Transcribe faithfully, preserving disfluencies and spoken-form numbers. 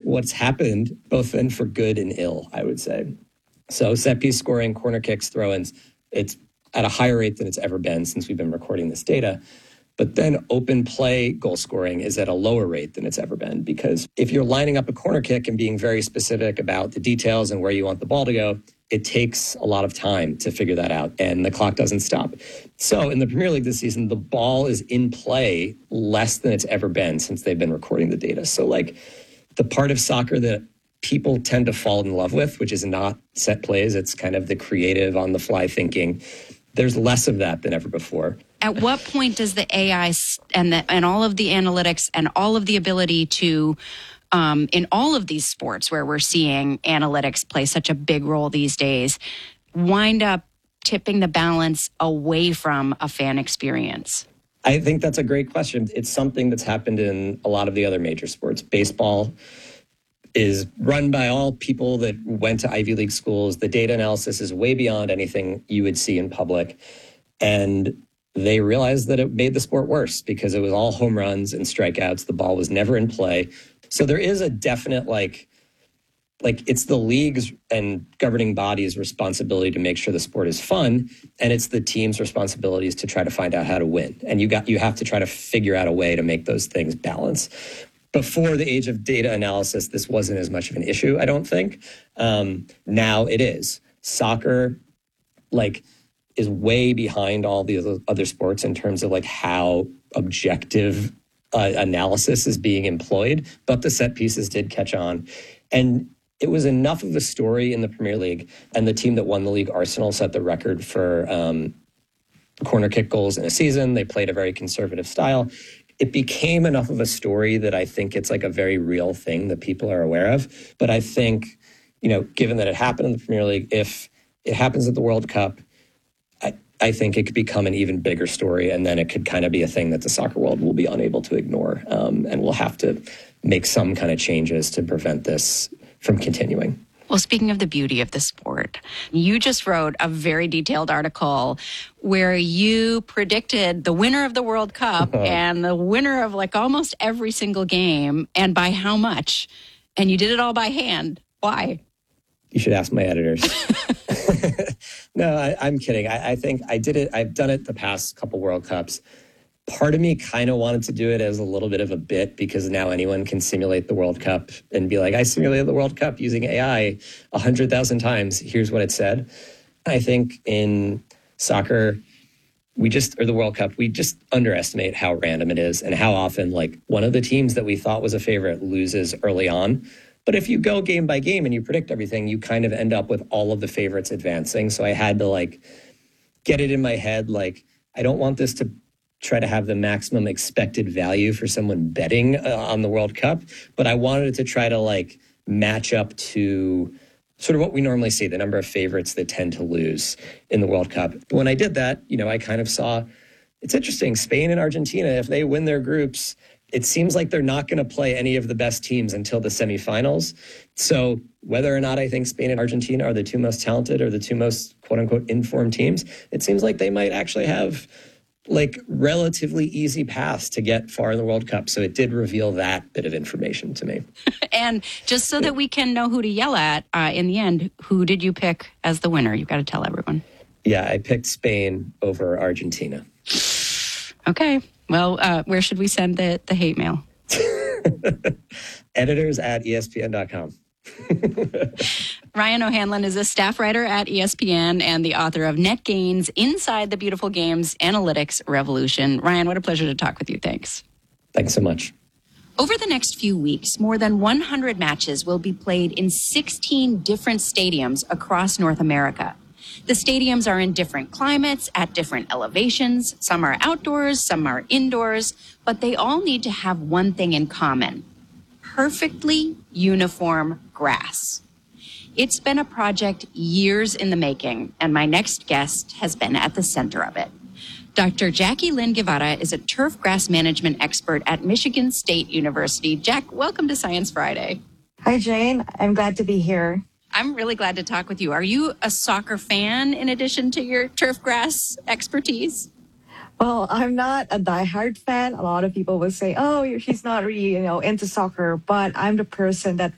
what's happened, both then for good and ill, I would say. So set piece scoring, corner kicks, throw-ins, it's at a higher rate than it's ever been since we've been recording this data. But then open play goal scoring is at a lower rate than it's ever been, because if you're lining up a corner kick and being very specific about the details and where you want the ball to go, it takes a lot of time to figure that out, and the clock doesn't stop. So in the Premier League this season, the ball is in play less than it's ever been since they've been recording the data. So like the part of soccer that people tend to fall in love with, which is not set plays, it's kind of the creative on the fly thinking, there's less of that than ever before. At what point does the A I and the, and all of the analytics and all of the ability to, um, in all of these sports where we're seeing analytics play such a big role these days, wind up tipping the balance away from a fan experience? I think that's a great question. It's something that's happened in a lot of the other major sports. Baseball is run by all people that went to Ivy League schools. The data analysis is way beyond anything you would see in public. And they realized that it made the sport worse because it was all home runs and strikeouts. The ball was never in play. So there is a definite, like, like it's the league's and governing body's responsibility to make sure the sport is fun. And it's the team's responsibilities to try to find out how to win. And you got, you have to try to figure out a way to make those things balance. Before the age of data analysis, this wasn't as much of an issue, I don't think. Um, now it is. Soccer, like, is way behind all the other sports in terms of like how objective uh, analysis is being employed, but the set pieces did catch on. And it was enough of a story in the Premier League, and the team that won the league, Arsenal, set the record for um, corner kick goals in a season. They played a very conservative style. It became enough of a story that I think it's like a very real thing that people are aware of. But I think, you know, given that it happened in the Premier League, if it happens at the World Cup, I, I think it could become an even bigger story. And then it could kind of be a thing that the soccer world will be unable to ignore. Um, and we'll have to make some kind of changes to prevent this from continuing. Well, speaking of the beauty of the sport, you just wrote a very detailed article where you predicted the winner of the World Cup and the winner of like almost every single game, and by how much. And you did it all by hand. Why? You should ask my editors. No, I, I'm kidding. I, I think I did it. I've done it the past couple World Cups. Part of me kind of wanted to do it as a little bit of a bit because now anyone can simulate the World Cup and be like, I simulated the World Cup using A I a hundred thousand times. Here's what it said. I think in soccer, we just, or the World Cup, we just underestimate how random it is and how often like one of the teams that we thought was a favorite loses early on. But if you go game by game and you predict everything, you kind of end up with all of the favorites advancing. So I had to like get it in my head. Like, I don't want this to try to have the maximum expected value for someone betting uh, on the World Cup, but I wanted it to try to like match up to sort of what we normally see, the number of favorites that tend to lose in the World Cup. But when I did that, you know, I kind of saw, it's interesting, Spain and Argentina, if they win their groups, it seems like they're not going to play any of the best teams until the semifinals. So whether or not I think Spain and Argentina are the two most talented or the two most quote unquote informed teams, it seems like they might actually have like relatively easy paths to get far in the World Cup. So it did reveal that bit of information to me. And just so that we can know who to yell at uh, in the end, who did you pick as the winner? You've got to tell everyone. Yeah, I picked Spain over Argentina. Okay. Well, uh, where should we send the, the hate mail? Editors at E S P N dot com. Ryan O'Hanlon is a staff writer at E S P N and the author of Net Gains, Inside the Beautiful Games Analytics Revolution. Ryan, what a pleasure to talk with you. Thanks. Thanks so much. Over the next few weeks, more than one hundred matches will be played in sixteen different stadiums across North America. The stadiums are in different climates, at different elevations. Some are outdoors, some are indoors, but they all need to have one thing in common: perfectly uniform grass. It's been a project years in the making, and my next guest has been at the center of it. Doctor Jackie Lynn Guevara is a turf grass management expert at Michigan State University. Jack, welcome to Science Friday. Hi, Jane. I'm glad to be here. I'm really glad to talk with you. Are you a soccer fan in addition to your turf grass expertise? Well, I'm not a diehard fan. A lot of people will say, oh, she's not really, you know, into soccer, but I'm the person that